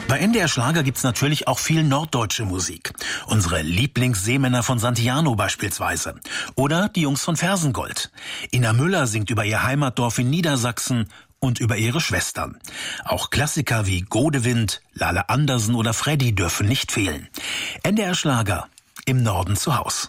Bei NDR Schlager gibt's natürlich auch viel norddeutsche Musik. Unsere Lieblingsseemänner von Santiano beispielsweise. Oder die Jungs von Fersengold. Ina Müller singt über ihr Heimatdorf in Niedersachsen und über ihre Schwestern. Auch Klassiker wie Godewind, Lale Andersen oder Freddy dürfen nicht fehlen. NDR Schlager, im Norden zu Haus.